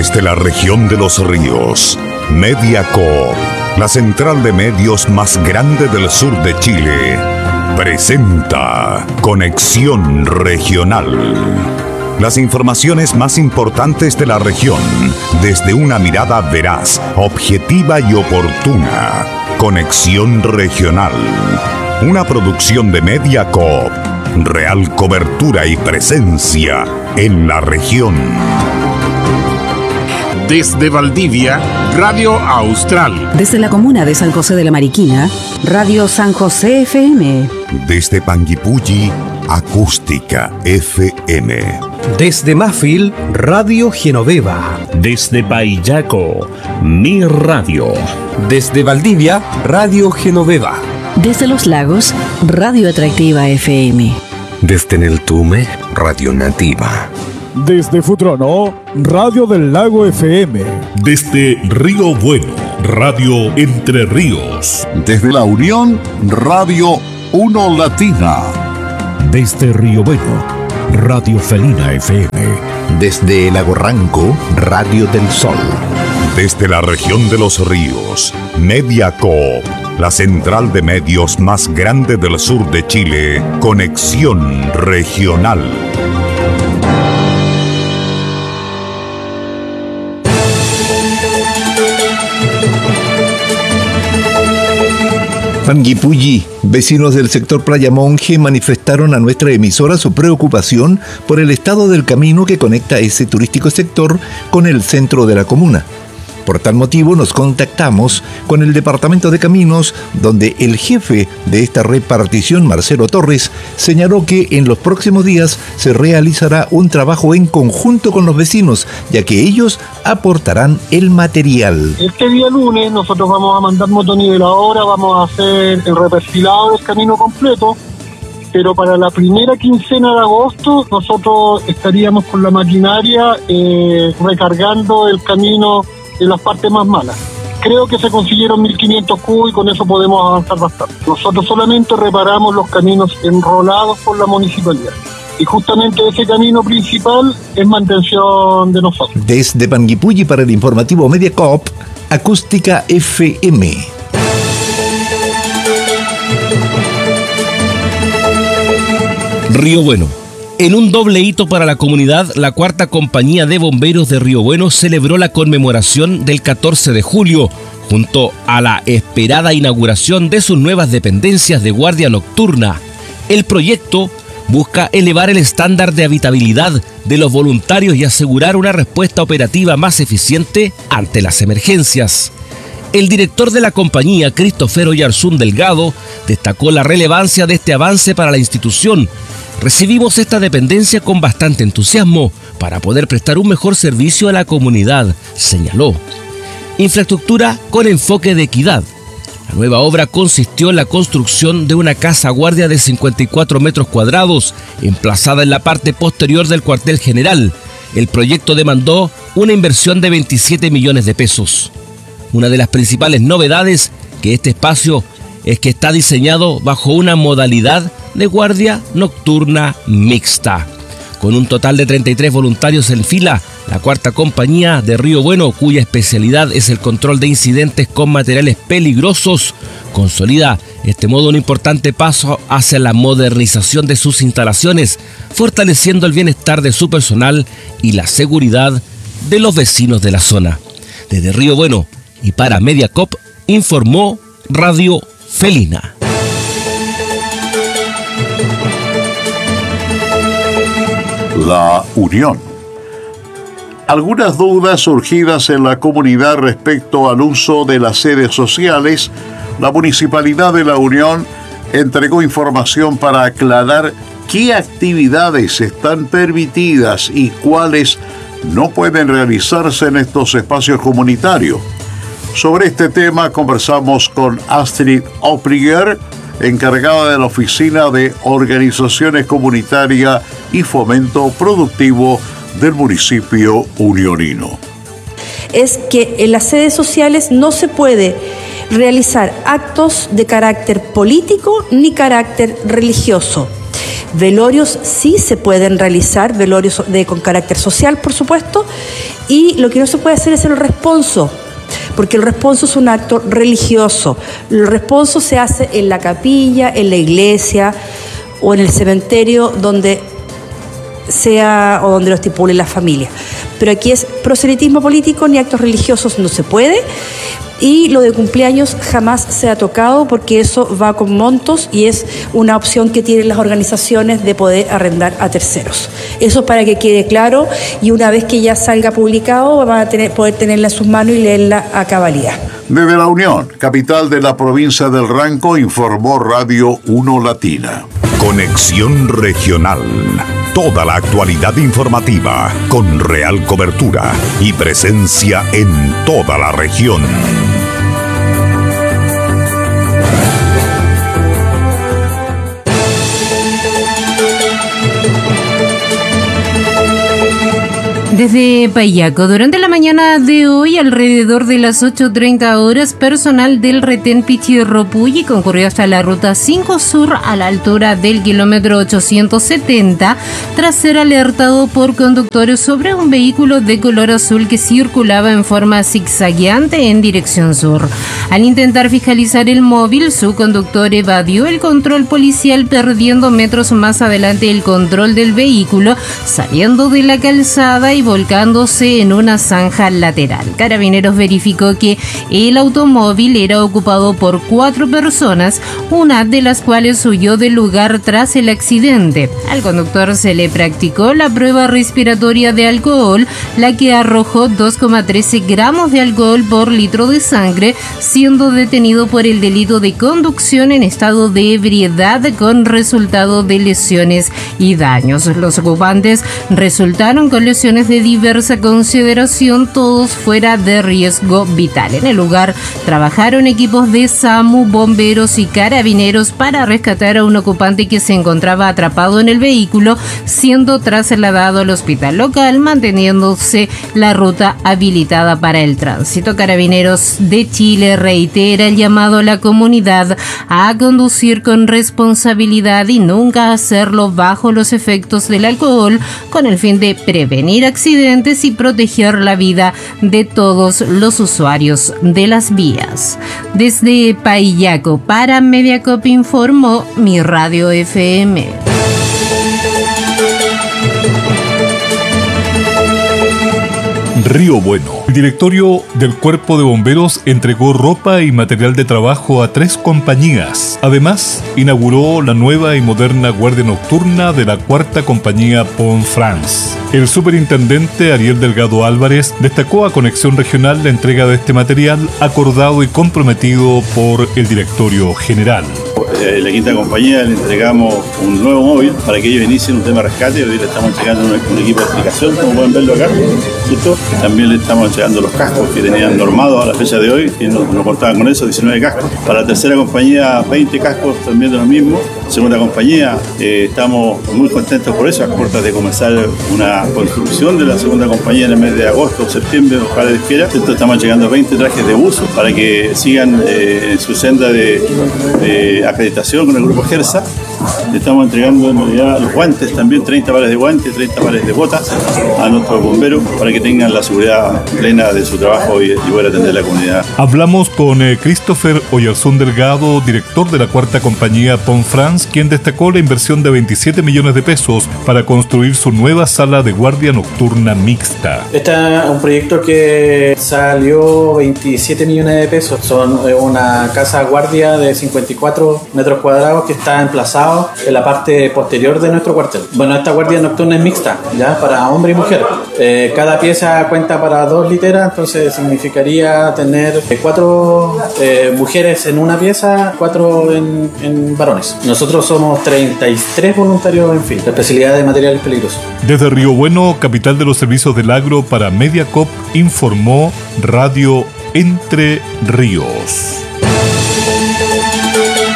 Desde la región de los ríos, Mediacoop, la central de medios más grande del sur de Chile, presenta Conexión Regional. Las informaciones más importantes de la región, desde una mirada veraz, objetiva y oportuna. Conexión Regional, una producción de Mediacoop, real cobertura y presencia en la región. Desde Valdivia, Radio Austral. Desde la comuna de San José de la Mariquina, Radio San José FM. Desde Panguipulli, Acústica FM. Desde Mafil, Radio Genoveva. Desde Paillaco, Mi Radio. Desde Valdivia, Radio Genoveva. Desde Los Lagos, Radio Atractiva FM. Desde Neltume, Radio Nativa. Desde Futrono, Radio del Lago FM. Desde Río Bueno, Radio Entre Ríos. Desde La Unión, Radio Uno Latina. Desde Río Bueno, Radio Felina FM. Desde Lago Ranco, Radio del Sol. Desde la región de los ríos, Mediacoop, la central de medios más grande del sur de Chile, Conexión Regional. Panguipulli, vecinos del sector Playa Monje manifestaron a nuestra emisora su preocupación por el estado del camino que conecta ese turístico sector con el centro de la comuna. Por tal motivo nos contactamos con el Departamento de Caminos, donde el jefe de esta repartición, Marcelo Torres, señaló que en los próximos días se realizará un trabajo en conjunto con los vecinos, ya que ellos aportarán el material. Este día lunes nosotros vamos a mandar motoniveladora, vamos a hacer el reperfilado del camino completo, pero para la primera quincena de agosto nosotros estaríamos con la maquinaria recargando el camino en las partes más malas. Creo que se consiguieron 1.500 cubos y con eso podemos avanzar bastante. Nosotros solamente reparamos los caminos enrolados por la municipalidad. Y justamente ese camino principal es mantención de nosotros. Desde Panguipulli para el informativo Mediacoop, Acústica FM. Río Bueno. En un doble hito para la comunidad, la Cuarta Compañía de Bomberos de Río Bueno celebró la conmemoración del 14 de julio, junto a la esperada inauguración de sus nuevas dependencias de guardia nocturna. El proyecto busca elevar el estándar de habitabilidad de los voluntarios y asegurar una respuesta operativa más eficiente ante las emergencias. El director de la compañía, Christopher Oyarzún Delgado, destacó la relevancia de este avance para la institución. Recibimos esta dependencia con bastante entusiasmo para poder prestar un mejor servicio a la comunidad, señaló. Infraestructura con enfoque de equidad. La nueva obra consistió en la construcción de una casa guardia de 54 metros cuadrados, emplazada en la parte posterior del cuartel general. El proyecto demandó una inversión de 27 millones de pesos. Una de las principales novedades que este espacio es que está diseñado bajo una modalidad de guardia nocturna mixta. Con un total de 33 voluntarios en fila, la Cuarta Compañía de Río Bueno, cuya especialidad es el control de incidentes con materiales peligrosos, consolida de este modo un importante paso hacia la modernización de sus instalaciones, fortaleciendo el bienestar de su personal y la seguridad de los vecinos de la zona. Desde Río Bueno y para Mediacoop, informó Radio Felina. La Unión. Algunas dudas surgidas en la comunidad respecto al uso de las sedes sociales, la Municipalidad de La Unión entregó información para aclarar qué actividades están permitidas y cuáles no pueden realizarse en estos espacios comunitarios. Sobre este tema conversamos con Astrid Opliger, encargada de la Oficina de Organizaciones Comunitarias y Fomento Productivo del municipio unionino. Es que en las sedes sociales no se puede realizar actos de carácter político ni carácter religioso. Velorios sí se pueden realizar, velorios con carácter social, por supuesto, y lo que no se puede hacer es el responso, porque el responso es un acto religioso. El responso se hace en la capilla, en la iglesia o en el cementerio donde sea o donde lo estipule la familia. Pero aquí es proselitismo político, ni actos religiosos no se puede, y lo de cumpleaños jamás se ha tocado porque eso va con montos y es una opción que tienen las organizaciones de poder arrendar a terceros. Eso para que quede claro, y una vez que ya salga publicado van a poder tenerla en sus manos y leerla a cabalidad. Desde La Unión, capital de la provincia del Ranco, informó Radio 1 Latina. Conexión Regional. Toda la actualidad informativa con real cobertura y presencia en toda la región. Desde Payaco, durante la mañana de hoy, alrededor de las 8:30 horas, personal del retén Pichirropulli concurrió hasta la ruta 5 Sur a la altura del kilómetro 870 tras ser alertado por conductores sobre un vehículo de color azul que circulaba en forma zigzagueante en dirección sur. Al intentar fiscalizar el móvil, su conductor evadió el control policial, perdiendo metros más adelante el control del vehículo, saliendo de la calzada y volcándose en una zanja lateral. Carabineros verificó que el automóvil era ocupado por 4 personas, una de las cuales huyó del lugar tras el accidente. Al conductor se le practicó la prueba respiratoria de alcohol, la que arrojó 2,13 gramos de alcohol por litro de sangre, siendo detenido por el delito de conducción en estado de ebriedad con resultado de lesiones y daños. Los ocupantes resultaron con lesiones de diversa consideración, todos fuera de riesgo vital. En el lugar trabajaron equipos de SAMU, bomberos y carabineros para rescatar a un ocupante que se encontraba atrapado en el vehículo, siendo trasladado al hospital local, manteniéndose la ruta habilitada para el tránsito. Carabineros de Chile reitera el llamado a la comunidad a conducir con responsabilidad y nunca hacerlo bajo los efectos del alcohol, con el fin de prevenir accidentes y proteger la vida de todos los usuarios de las vías. Desde Payaco para Mediacop informó Mi Radio FM. Río Bueno. El directorio del Cuerpo de Bomberos entregó ropa y material de trabajo a 3 compañías. Además, inauguró la nueva y moderna Guardia Nocturna de la 4ª Compañía Pont France. El superintendente Ariel Delgado Álvarez destacó a Conexión Regional la entrega de este material acordado y comprometido por el directorio general. La 5ª compañía le entregamos un nuevo móvil para que ellos inicien un tema de rescate. Hoy le estamos entregando un equipo de explicación, como pueden verlo acá, ¿cierto? También le estamos entregando los cascos que tenían normados a la fecha de hoy, y no contaban con eso, 19 cascos. Para la 3ª compañía, 20 cascos también de lo mismo. 2ª compañía, estamos muy contentos por eso, a puertas de comenzar una construcción de la 2ª compañía en el mes de agosto o septiembre, ojalá Dios quiera. Estamos entregando 20 trajes de buzo para que sigan en su senda de acreditación con el grupo GERSA. Estamos entregando en realidad los guantes también, 30 pares de guantes, 30 pares de botas a nuestros bomberos para que tengan la seguridad plena de su trabajo y poder atender a la comunidad. Hablamos con Christopher Oyarzún Delgado, director de la 4ª Compañía Pont France, quien destacó la inversión de 27 millones de pesos para construir su nueva sala de guardia nocturna mixta. Este es un proyecto que salió 27 millones de pesos. Son una casa guardia de 54 metros cuadrados que está emplazado en la parte posterior de nuestro cuartel. Bueno, esta guardia nocturna es mixta, ya para hombre y mujer. Cada pieza cuenta para 2 literas, entonces significaría tener 4 mujeres en una pieza, 4 en varones. Nosotros somos 33 voluntarios en fin, la especialidad de materiales peligrosos. Desde Río Bueno, capital de los servicios del agro para Mediacop, informó Radio Entre Ríos.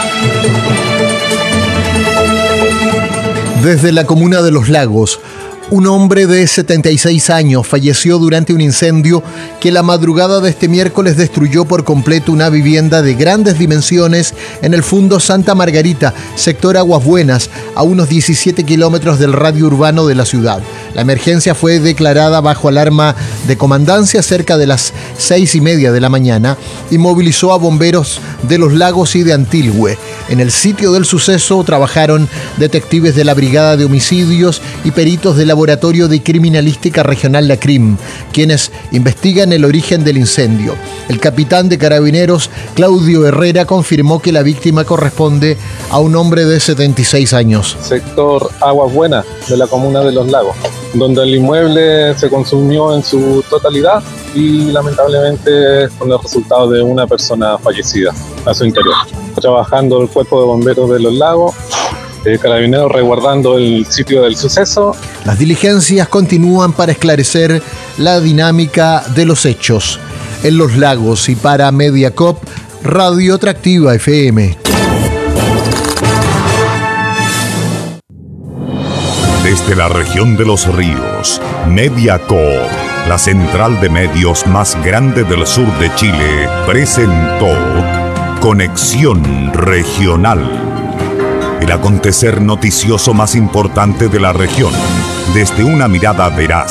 Desde la comuna de Los Lagos, Un hombre de 76 años falleció durante un incendio que la madrugada de este miércoles destruyó por completo una vivienda de grandes dimensiones en el Fundo Santa Margarita, sector Aguas Buenas, a unos 17 kilómetros del radio urbano de la ciudad. La emergencia fue declarada bajo alarma de comandancia cerca de las 6:30 de la mañana y movilizó a bomberos de Los Lagos y de Antilhue. En el sitio del suceso trabajaron detectives de la Brigada de Homicidios y peritos del Laboratorio de Criminalística Regional La CRIM, quienes investigan el origen del incendio. El capitán de Carabineros, Claudio Herrera, confirmó que la víctima corresponde a un hombre de 76 años. Sector Aguas Buenas de la comuna de Los Lagos, donde el inmueble se consumió en su totalidad y lamentablemente con el resultado de una persona fallecida a su interior. Trabajando el cuerpo de bomberos de Los Lagos, Carabineros resguardando el sitio del suceso. Las diligencias continúan para esclarecer la dinámica de los hechos. En Los Lagos y para Mediacop, Radio Atractiva FM. Desde la región de los ríos, Mediacop, la central de medios más grande del sur de Chile, presentó Conexión Regional. El acontecer noticioso más importante de la región, desde una mirada veraz,